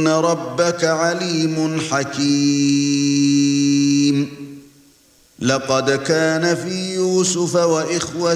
ربك عليم حكيم لقد كان في يوسف واخوته